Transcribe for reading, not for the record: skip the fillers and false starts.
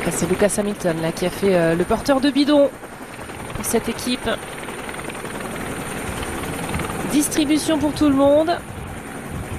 C'est Lucas Hamilton là qui a fait le porteur de bidon pour cette équipe. Distribution pour tout le monde.